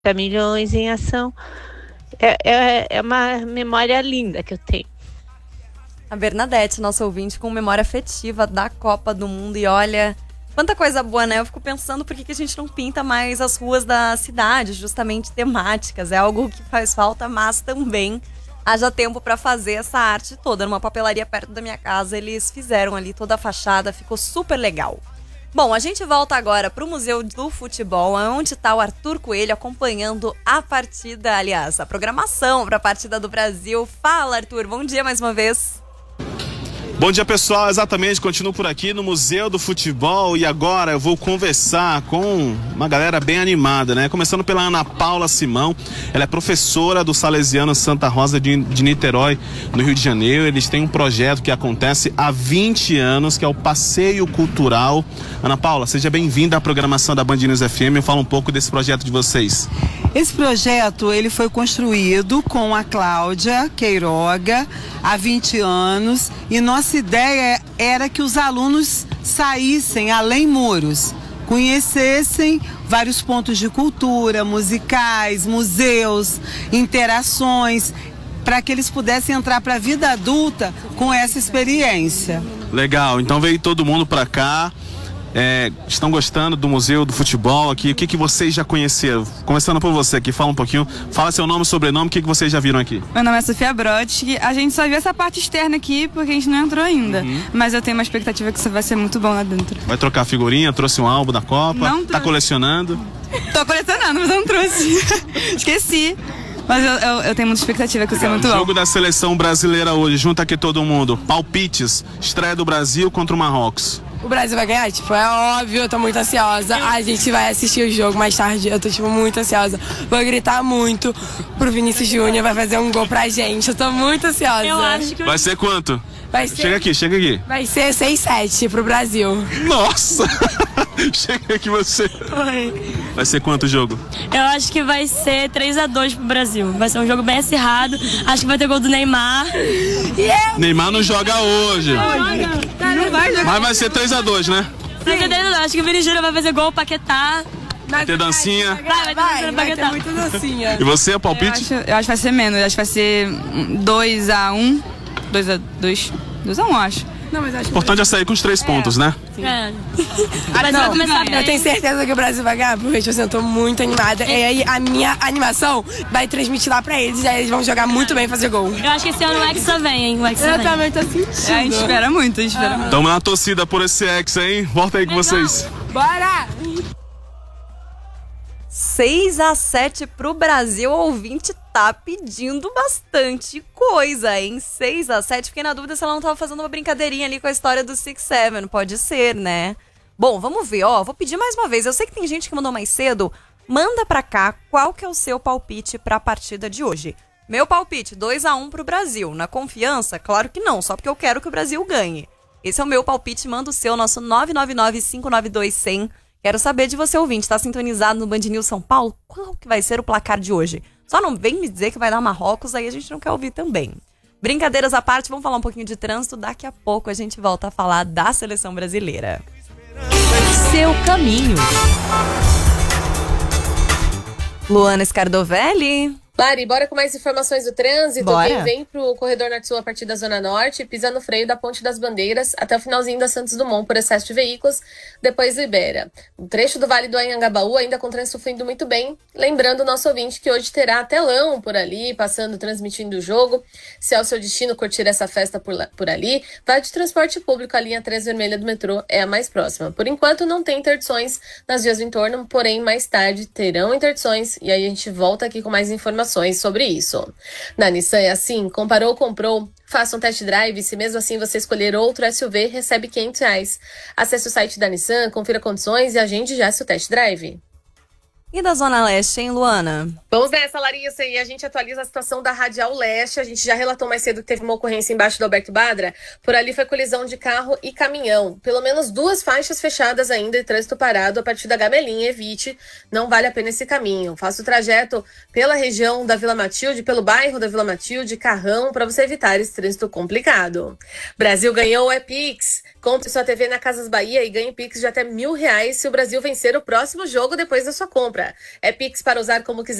Milhões em ação. É uma memória linda que eu tenho. A Bernadette, nossa ouvinte, com memória afetiva da Copa do Mundo. E olha, quanta coisa boa, né? Eu fico pensando por que a gente não pinta mais as ruas da cidade, justamente temáticas. É algo que faz falta, mas também haja tempo para fazer essa arte toda. Numa papelaria perto da minha casa, eles fizeram ali toda a fachada, ficou super legal. Bom, a gente volta agora para o Museu do Futebol, onde está o Arthur Coelho acompanhando a partida, aliás, a programação para a partida do Brasil. Fala, Arthur, bom dia mais uma vez. Bom dia, pessoal. Exatamente, continuo por aqui no Museu do Futebol e agora eu vou conversar com uma galera bem animada, né? Começando pela Ana Paula Simão. Ela é professora do Salesiano Santa Rosa de Niterói, no Rio de Janeiro. Eles têm um projeto que acontece há 20 anos, que é o Passeio Cultural. Ana Paula, seja bem-vinda à programação da Band News FM. Fala um pouco desse projeto de vocês. Esse projeto ele foi construído com a Cláudia Queiroga há 20 anos e nossa ideia era que os alunos saíssem além muros, conhecessem vários pontos de cultura, musicais, museus, interações, para que eles pudessem entrar para a vida adulta com essa experiência. Legal, então veio todo mundo para cá. Estão gostando do Museu do Futebol aqui? O que vocês já conheceram? Começando por você aqui, fala um pouquinho. Fala seu nome e sobrenome, o que vocês já viram aqui? Meu nome é Sofia Brodsky. A gente só viu essa parte externa aqui porque a gente não entrou ainda. Mas eu tenho uma expectativa que isso vai ser muito bom lá dentro. Vai trocar figurinha? Trouxe um álbum da Copa? Não trouxe. Tá colecionando? Tô colecionando, mas não trouxe. Esqueci. Mas eu tenho muita expectativa que isso é muito bom. Jogo da seleção brasileira hoje, junta aqui todo mundo. Palpites, estreia do Brasil contra o Marrocos. O Brasil vai ganhar, é óbvio, eu tô muito ansiosa. A gente vai assistir o jogo mais tarde, eu tô, muito ansiosa. Vou gritar muito pro Vinícius Júnior, vai fazer um gol pra gente, eu tô muito ansiosa. Eu acho que vai ser quanto? Vai ser... Chega aqui. Vai ser 6-7 pro Brasil. Nossa! Chega aqui você. Oi. Vai ser quanto o jogo? Eu acho que vai ser 3-2 pro Brasil. Vai ser um jogo bem acirrado. Acho que vai ter gol do Neymar. Neymar não joga hoje. Não vai jogar. Mas vai ser 3-2, né? Acho que o Vinícius Júnior vai fazer gol, Paquetá. Vai ter dancinha. Vai ter muita dancinha. E você, palpite? Eu acho que vai ser menos. Eu acho que vai ser 2-1. 2-2. 2-1, acho. Não, mas acho o importante é sair com os 3 pontos, né? Mas não, eu tenho certeza que o Brasil vai ganhar, porque eu tô muito animada. E aí a minha animação vai transmitir lá pra eles, e aí eles vão jogar muito bem e fazer gol. Eu acho que esse ano o Hexa vem, hein? Eu também tô sentindo. A gente espera muito, Tamo na torcida por esse Hexa, hein? Volta aí com vocês. Bora! 6-7 pro Brasil, o ouvinte tá pedindo bastante coisa, hein? 6-7, fiquei na dúvida se ela não tava fazendo uma brincadeirinha ali com a história do 6-7, pode ser, né? Bom, vamos ver, vou pedir mais uma vez, eu sei que tem gente que mandou mais cedo, manda pra cá qual que é o seu palpite pra partida de hoje. Meu palpite, 2-1 pro Brasil, na confiança? Claro que não, só porque eu quero que o Brasil ganhe. Esse é o meu palpite, manda o seu, nosso 999-592-100. Quero saber de você, ouvinte, tá sintonizado no Band News São Paulo? Qual que vai ser o placar de hoje? Só não vem me dizer que vai dar Marrocos, aí a gente não quer ouvir também. Brincadeiras à parte, vamos falar um pouquinho de trânsito. Daqui a pouco a gente volta a falar da seleção brasileira. Seu caminho. Luana Scardovelli. Lari, bora com mais informações do trânsito. Bora. Quem vem pro corredor norte-sul a partir da Zona Norte, pisa no freio da Ponte das Bandeiras até o finalzinho da Santos Dumont por excesso de veículos, depois libera. O trecho do Vale do Anhangabaú ainda com trânsito fluindo muito bem. Lembrando o nosso ouvinte que hoje terá telão por ali, passando, transmitindo o jogo. Se é o seu destino curtir essa festa por ali, vai de transporte público, a linha 3 vermelha do metrô é a mais próxima. Por enquanto não tem interdições nas vias do entorno, porém mais tarde terão interdições e aí a gente volta aqui com mais informações sobre isso. Na Nissan é assim, comparou, comprou, faça um test drive, se mesmo assim você escolher outro SUV, recebe R$500. Acesse o site da Nissan, confira condições e agende já seu test drive. E da Zona Leste, hein, Luana? Vamos nessa, Larissa, e a gente atualiza a situação da Radial Leste. A gente já relatou mais cedo que teve uma ocorrência embaixo do Alberto Badra. Por ali foi colisão de carro e caminhão. Pelo menos 2 faixas fechadas ainda e trânsito parado a partir da Gamelinha. Evite, não vale a pena esse caminho. Faça o trajeto pela região da Vila Matilde, pelo bairro da Vila Matilde, Carrão, para você evitar esse trânsito complicado. Brasil ganhou o Epix. Compre sua TV na Casas Bahia e ganhe Pix de até R$1.000 se o Brasil vencer o próximo jogo depois da sua compra. compra. É Pix para usar como quiser.